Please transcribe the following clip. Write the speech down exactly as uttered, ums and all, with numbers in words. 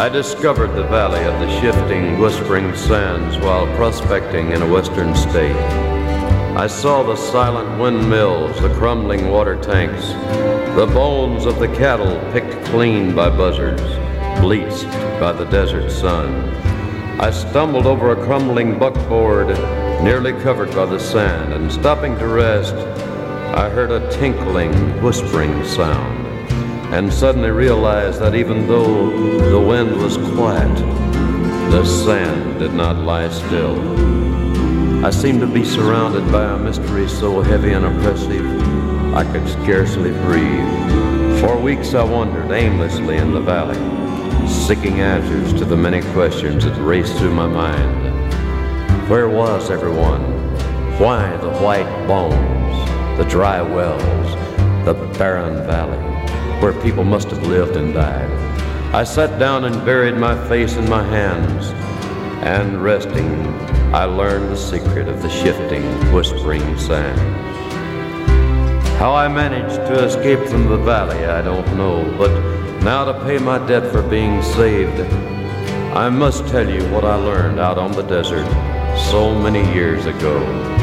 I discovered the valley of the shifting, whispering sands while prospecting in a western state. I saw the silent windmills, the crumbling water tanks, the bones of the cattle picked clean by buzzards, bleached by the desert sun. I stumbled over a crumbling buckboard, nearly covered by the sand, and stopping to rest, I heard a tinkling, whispering sound, and suddenly realized that even though the wind was quiet, the sand did not lie still. I seemed to be surrounded by a mystery so heavy and oppressive, I could scarcely breathe. For weeks I wandered aimlessly in the valley, seeking answers to the many questions that raced through my mind. Where was everyone? Why the white bones, the dry wells, the barren valley, where people must have lived and died? I sat down and buried my face in my hands, and resting, I learned the secret of the shifting, whispering sands. How I managed to escape from the valley, I don't know, but now to pay my debt for being saved, I must tell you what I learned out on the desert so many years ago.